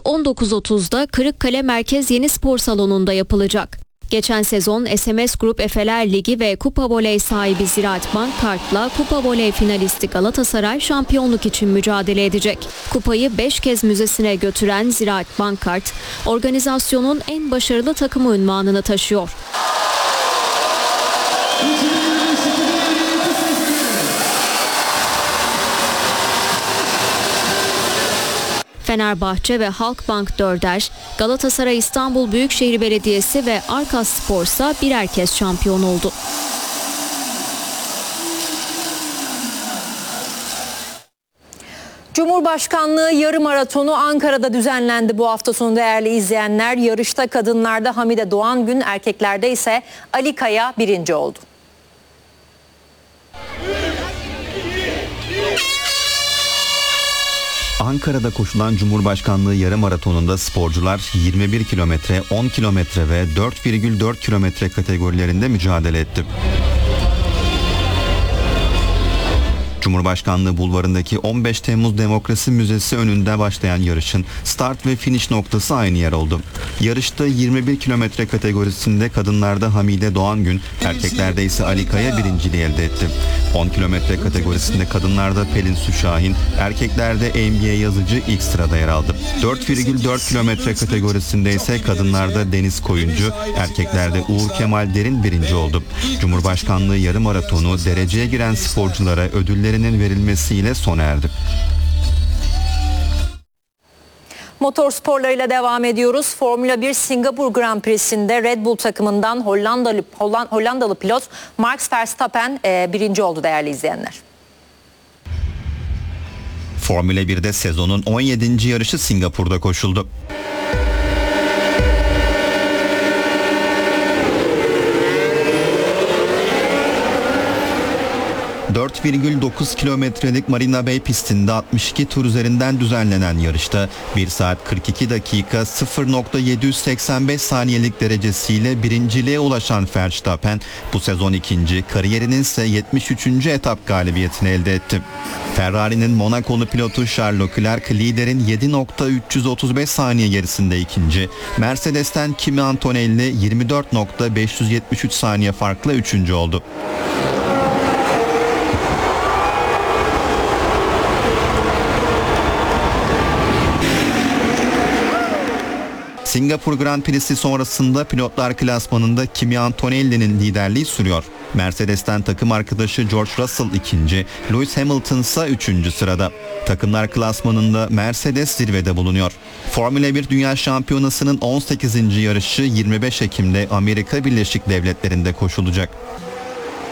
19.30'da Kırıkkale Merkez Yeni Spor Salonu'nda yapılacak. Geçen sezon SMS Grup Efeler Ligi ve Kupa Voley sahibi Ziraat Bankkart'la Kupa Voley finalisti Galatasaray şampiyonluk için mücadele edecek. Kupayı 5 kez müzesine götüren Ziraat Bankkart, organizasyonun en başarılı takımı unvanını taşıyor. Fenerbahçe ve Halkbank 4'er, Galatasaray İstanbul Büyükşehir Belediyesi ve Arkaspor ise birer kez şampiyon oldu. Cumhurbaşkanlığı yarım maratonu Ankara'da düzenlendi bu hafta sonu değerli izleyenler. Yarışta kadınlarda Hamide Doğangün, erkeklerde ise Ali Kaya birinci oldu. Ankara'da koşulan Cumhurbaşkanlığı yarım maratonunda sporcular 21 kilometre, 10 kilometre ve 4,4 kilometre kategorilerinde mücadele etti. Cumhurbaşkanlığı Bulvarı'ndaki 15 Temmuz Demokrasi Müzesi önünde başlayan yarışın start ve finish noktası aynı yer oldu. Yarışta 21 kilometre kategorisinde kadınlarda Hamide Doğangün, erkeklerde ise Ali Kaya birinciliği elde etti. 10 kilometre kategorisinde kadınlarda Pelin Su Şahin, erkeklerde NBA Yazıcı ilk sırada yer aldı. 4,4 kilometre kategorisinde ise kadınlarda Deniz Koyuncu, erkeklerde Uğur Kemal Derin birinci oldu. Cumhurbaşkanlığı yarım maratonu dereceye giren sporculara ödüllerinin verilmesiyle sona erdi. Motor sporlarıyla devam ediyoruz. Formula 1 Singapur Grand Prix'sinde Red Bull takımından Hollandalı pilot Max Verstappen birinci oldu değerli izleyenler. Formula 1'de sezonun 17. yarışı Singapur'da koşuldu. 4,9 kilometrelik Marina Bay pistinde 62 tur üzerinden düzenlenen yarışta 1 saat 42 dakika 0,785 saniyelik derecesiyle birinciliğe ulaşan Verstappen bu sezon ikinci, kariyerinin ise 73. etap galibiyetini elde etti. Ferrari'nin Monakolu pilotu Charles Leclerc liderin 7,335 saniye gerisinde ikinci, Mercedes'ten Kimi Antonelli 24,573 saniye farkla üçüncü oldu. Singapur Grand Prix'si sonrasında pilotlar klasmanında Kimi Antonelli'nin liderliği sürüyor. Mercedes'ten takım arkadaşı George Russell ikinci, Lewis Hamilton ise üçüncü sırada. Takımlar klasmanında Mercedes zirvede bulunuyor. Formula 1 Dünya Şampiyonası'nın 18. yarışı 25 Ekim'de Amerika Birleşik Devletleri'nde koşulacak.